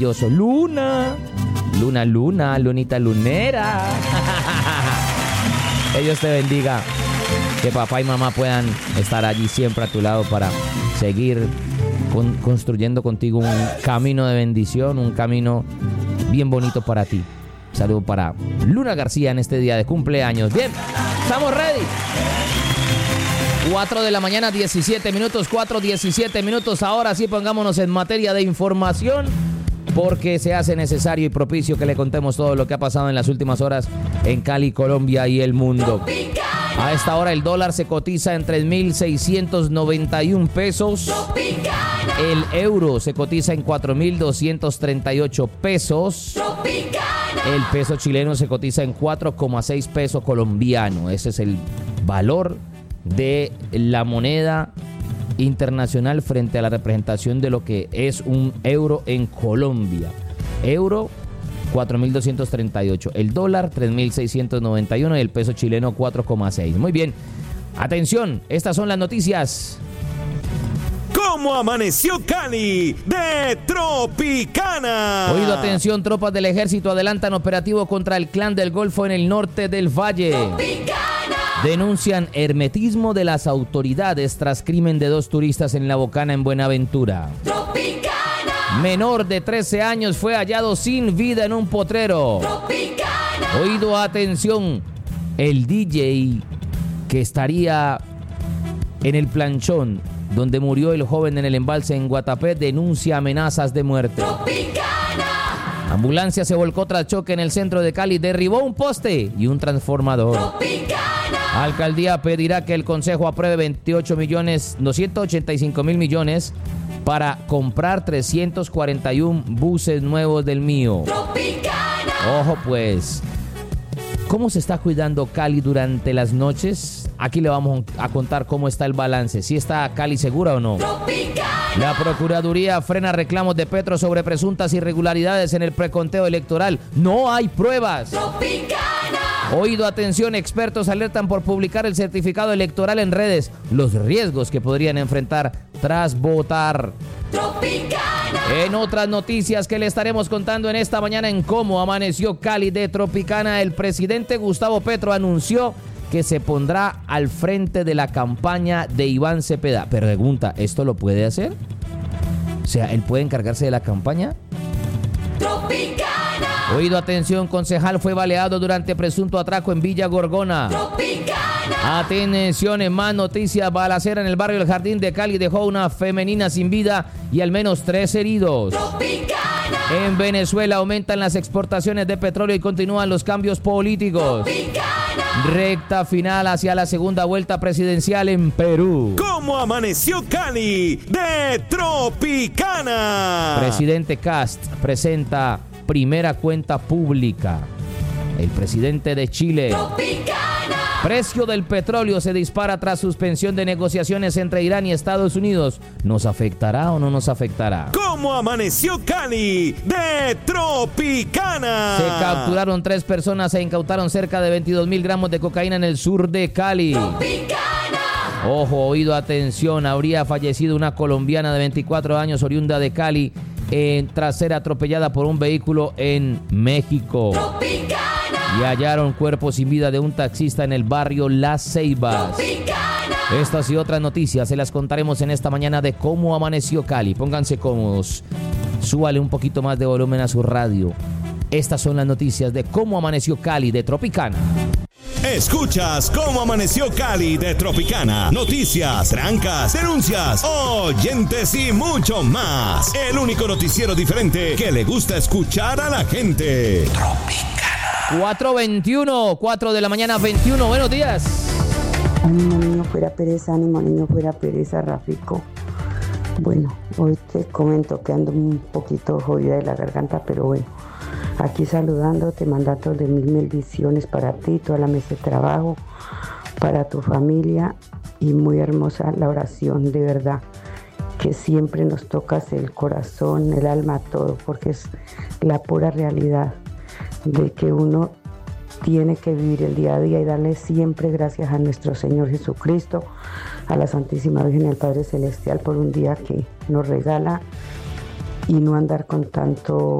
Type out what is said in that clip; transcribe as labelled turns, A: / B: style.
A: Yo soy Luna, lunita lunera. Que Dios te bendiga. Que papá y mamá puedan estar allí siempre a tu lado para seguir construyendo contigo un camino de bendición, un camino bien bonito para ti. Saludo para Luna García en este día de cumpleaños. Bien, estamos ready. 4 de la mañana, 17 minutos, 4:17 minutos. Ahora sí pongámonos en materia de información, porque se hace necesario y propicio que le contemos todo lo que ha pasado en las últimas horas en Cali, Colombia y el mundo. A esta hora el dólar se cotiza en 3.691 pesos. El euro se cotiza en 4.238 pesos. El peso chileno se cotiza en 4,6 pesos colombiano. Ese es el valor de la moneda internacional frente a la representación de lo que es un euro en Colombia. Euro 4.238, el dólar 3.691 y el peso chileno 4,6. Muy bien, atención, estas son las noticias.
B: ¿Cómo amaneció Cali de Tropicana?
A: Oído, atención, tropas del ejército adelantan operativo contra el Clan del Golfo en el norte del Valle. Tropicana. Denuncian hermetismo de las autoridades tras crimen de 2 turistas en La Bocana, en Buenaventura. Tropicana. Menor de 13 años fue hallado sin vida en un potrero. Tropicana. Oído, atención, el DJ que estaría en el planchón donde murió el joven en el embalse en Guatapé denuncia amenazas de muerte. Tropicana. Ambulancia se volcó tras choque en el centro de Cali, derribó un poste y un transformador. Tropicana. Alcaldía pedirá que el Consejo apruebe 285.000 millones para comprar 341 buses nuevos del mío. Tropicana. Ojo pues, ¿cómo se está cuidando Cali durante las noches? Aquí le vamos a contar cómo está el balance, si está Cali segura o no. Tropicana. La Procuraduría frena reclamos de Petro sobre presuntas irregularidades en el preconteo electoral. No hay pruebas. Tropicana. Oído, atención, expertos alertan por publicar el certificado electoral en redes, los riesgos que podrían enfrentar tras votar. Tropicana. En otras noticias que le estaremos contando en esta mañana en Cómo amaneció Cali de Tropicana, el presidente Gustavo Petro anunció que se pondrá al frente de la campaña de Iván Cepeda. Pregunta, ¿esto lo puede hacer? O sea, ¿él puede encargarse de la campaña? Tropicana. Oído, atención, concejal fue baleado durante presunto atraco en Villa Gorgona. Tropicana. Atención, en más noticias, balacera en el barrio El Jardín de Cali dejó una femenina sin vida y al menos 3 heridos. Tropicana. En Venezuela aumentan las exportaciones de petróleo y continúan los cambios políticos. Tropicana. Recta final hacia la segunda vuelta presidencial en Perú.
B: ¿Cómo amaneció Cali de Tropicana?
A: Presidente Kast presenta primera cuenta pública. El presidente de Chile. Tropicana. Precio del petróleo se dispara tras suspensión de negociaciones entre Irán y Estados Unidos. ¿Nos afectará o no nos afectará?
B: ¿Cómo amaneció Cali de Tropicana?
A: Se capturaron 3 personas e incautaron cerca de 22.000 gramos de cocaína en el sur de Cali. Tropicana. Ojo, oído, atención, habría fallecido una colombiana de 24 años oriunda de Cali tras ser atropellada por un vehículo en México. Tropicana. Y hallaron cuerpo sin vida de un taxista en el barrio Las Ceibas. Tropicana. Estas y otras noticias se las contaremos en esta mañana de Cómo amaneció Cali. Pónganse cómodos, súbale un poquito más de volumen a su radio. Estas son las noticias de Cómo amaneció Cali de Tropicana.
B: Escuchas Cómo amaneció Cali de Tropicana. Noticias, trancas, denuncias, oyentes y mucho más. El único noticiero diferente que le gusta escuchar a la gente. Tropicana.
A: 4:21, 4 de la mañana, 21. Buenos días.
C: Ánimo, niño, fuera pereza, Rafico. Bueno, hoy te comento que ando un poquito jodida de la garganta, pero bueno. Aquí saludándote, mandando de 1000 bendiciones para ti, toda la mesa de trabajo, para tu familia, y muy hermosa la oración, de verdad, que siempre nos tocas el corazón, el alma, todo, porque es la pura realidad de que uno tiene que vivir el día a día y darle siempre gracias a nuestro Señor Jesucristo, a la Santísima Virgen y al Padre Celestial por un día que nos regala y no andar con tanto